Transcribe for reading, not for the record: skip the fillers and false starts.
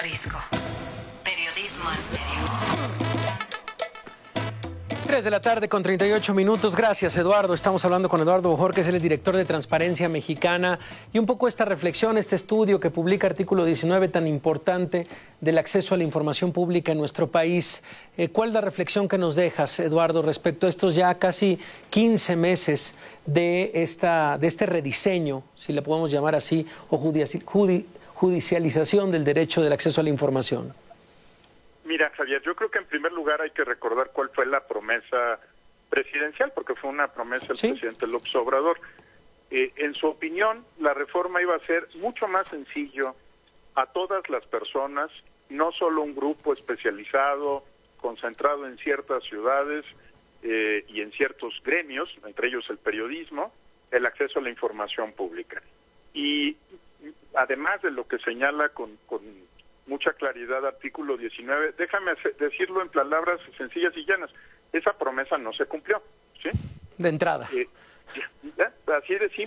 Risco. Periodismo en serio. 3 de la tarde con 38 minutos. Gracias, Eduardo. Estamos hablando con Eduardo Bojorquez, él es director de Transparencia Mexicana. Y un poco esta reflexión, este estudio que publica Artículo 19 tan importante del acceso a la información pública en nuestro país. ¿Cuál es la reflexión que nos dejas, Eduardo, respecto a estos ya casi 15 meses de este rediseño, si le podemos llamar así, o judicialización del derecho del acceso a la información? Mira, Javier, yo creo que en primer lugar hay que recordar cuál fue la promesa presidencial, porque fue una promesa del presidente López Obrador. En su opinión, la reforma iba a ser mucho más sencillo a todas las personas, no solo un grupo especializado, concentrado en ciertas ciudades y en ciertos gremios, entre ellos el periodismo, el acceso a la información pública. Y además de lo que señala con mucha claridad artículo 19, déjame decirlo en palabras sencillas y llanas, esa promesa no se cumplió, ¿sí? De entrada. Así de simple.